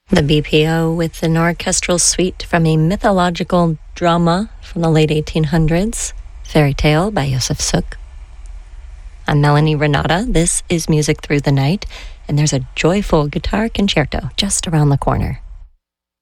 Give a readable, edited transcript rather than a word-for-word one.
The BPO with an orchestral suite from a mythological drama from the late 1800s, Fairy Tale by Josef Suk. I'm Melanie Renata. This is Music Through the Night, and there's a joyful guitar concerto just around the corner.